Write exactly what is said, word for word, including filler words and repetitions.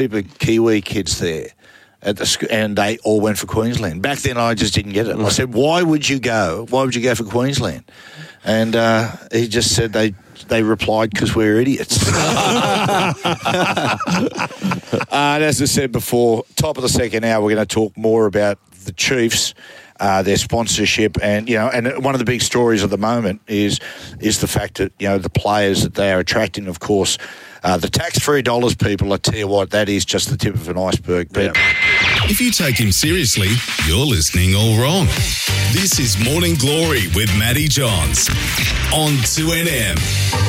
of Kiwi kids there. At the sc- and they all went for Queensland. Back then, I just didn't get it. I said, "Why would you go? Why would you go for Queensland?" And uh, he just said they they replied, "Because we're idiots." uh, and as I said before, top of the second hour, we're going to talk more about the Chiefs. Uh, their sponsorship, and you know, and one of the big stories of the moment is is the fact that you know the players that they are attracting. Of course, uh, the tax-free dollars, people. I tell you what, that is just the tip of an iceberg. But if you take him seriously, you're listening all wrong. This is Morning Glory with Matty Johns on two N M.